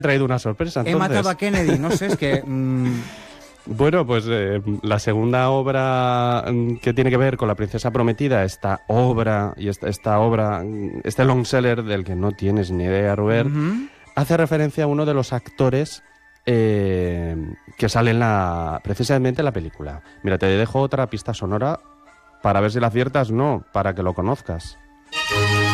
traído una sorpresa, He entonces. matado a Kennedy, no sé, es que... Bueno, pues la segunda obra que tiene que ver con La princesa prometida, esta obra, y esta obra, este long seller del que no tienes ni idea, Rubén, hace referencia a uno de los actores que sale precisamente en la película. Mira, te dejo otra pista sonora para ver si la aciertas, no, para que lo conozcas.